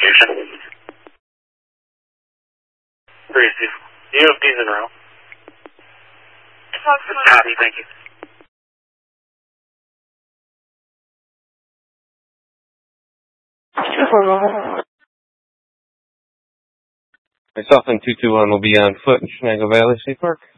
location. Breezy. UFD's in row. Copy, thank you. Myself and 221 will be on foot in Shenango Valley State Park.